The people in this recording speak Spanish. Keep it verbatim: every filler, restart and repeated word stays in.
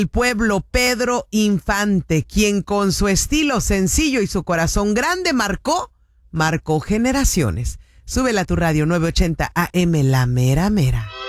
El pueblo Pedro Infante, quien con su estilo sencillo y su corazón grande marcó, marcó generaciones. Súbela a tu radio nueve ochenta A M, la mera mera.